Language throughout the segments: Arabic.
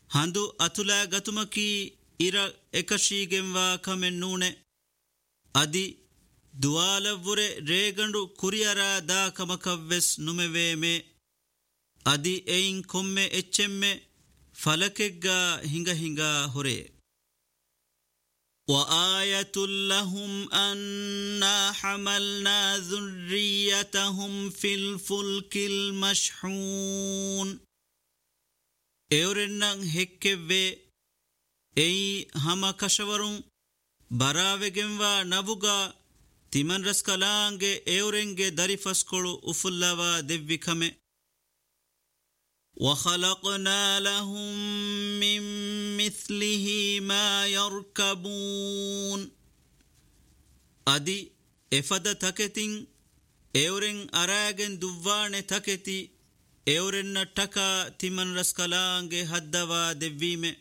handu atula gatumaki ira ekashigenwa kamen nune adi duala vure regandu kuriyara da kamakavves numeveme adi ein komme echemme falakegga hinga hore wa ayatul lahum anna hamalna dhurriyyatahum fil fulkil mashhun eurennan hekkeve ei hama kashawarun baravegenwa nabuga timan raskalange eurenge darifaskolu ufullava devvikame وخلقنا لهم من مثله ما يركبون أدي إفادة تكتين إورن أراغن دوان تكتي إورن تكا تمن رسكالانج هدوا دويمه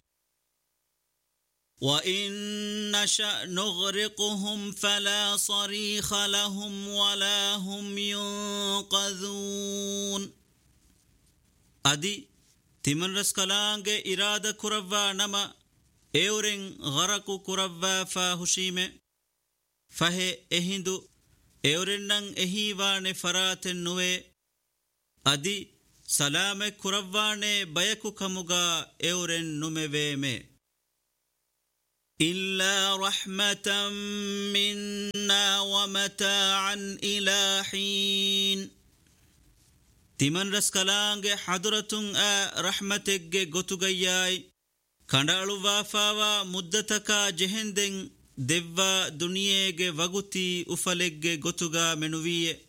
وإن نشأ نغرقهم فلا صريخ لهم ولا هم ينقذون أدي تمن رسكالانج إرادة كربا نما إورن غرق كربا فاهشيمه فهي إهندو إورنن إهيوان فراتن نوي أدي سلام كربان بيكو كمغا إورن نمويمه إلا رحمة منا ومتاعا إلى حين تمن رسكالانج حضرتن رحمتك غتغياي كندالو وافاوا مدتك جهندن دوا دنياگ وغتي أفلق غتغا منوية